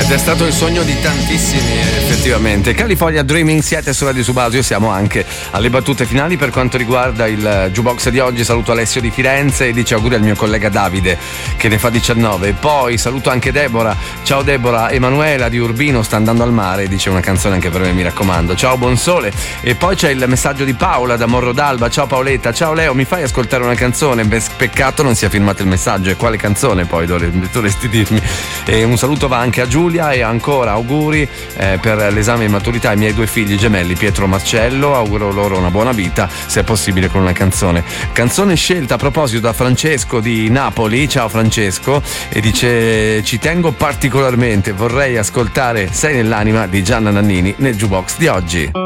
Ed è stato il sogno di tantissimi, effettivamente. California Dreaming, siete su Radio Subasio, siamo anche alle battute finali per quanto riguarda il jukebox di oggi. Saluto Alessio di Firenze e dice auguri al mio collega Davide che ne fa 19. Poi saluto anche Deborah, ciao Deborah. Emanuela di Urbino sta andando al mare, dice una canzone anche per me, mi raccomando. Ciao Buonsole. E poi c'è il messaggio di Paola da Morro d'Alba, ciao Paoletta, ciao Leo, mi fai ascoltare una canzone? Peccato non sia firmato il messaggio, e quale canzone poi dovresti dirmi? E un saluto va anche a Giulia e ancora auguri per l'esame di maturità ai miei 2 figli gemelli Pietro e Marcello, auguro loro una buona vita, se è possibile con una canzone scelta a proposito da Francesco di Napoli. Ciao Francesco, e dice ci tengo particolarmente, vorrei ascoltare Sei nell'anima di Gianna Nannini nel jukebox di oggi.